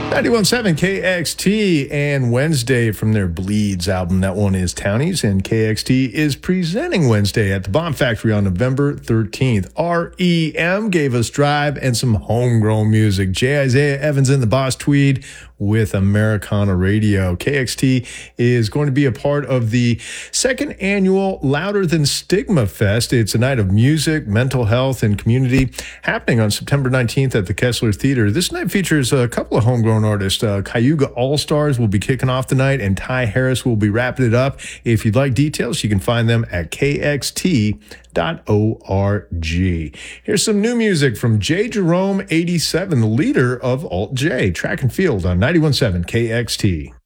91.7 KXT and Wednesday from their Bleeds album. That one is Townies, and KXT is presenting Wednesday at the Bomb Factory on November 13th. REM gave us Drive and some homegrown music. J. Isaiah Evans and the Boss Tweed with Americana Radio. KXT is going to be a part of the second annual Louder Than Stigma Fest. It's a night of music, mental health, and community happening on September 19th at the Kessler Theater. This night features a couple of homegrown artists. Cayuga All-Stars will be kicking off the night, and Ty Harris will be wrapping it up. If you'd like details, you can find them at kxt.org. Here's some new music from J. Jerome 87, the leader of Alt J, Track and Field on 91.7 KXT.